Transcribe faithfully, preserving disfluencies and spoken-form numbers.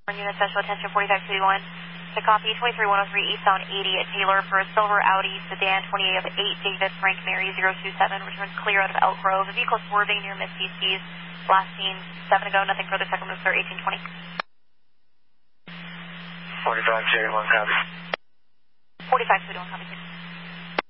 Unit Special Attention forty-five two one. To copy twenty-three one oh three eastbound eighty at Taylor for a silver Audi sedan twenty-eight of eight David Frank Mary zero two seven. Returns clear out of Elk Grove. The vehicle swerving near Miss D C's. Last seen seven ago. Nothing further. Second move, sir. eighteen twenty. forty-five two one, copy. forty-five two one, copy.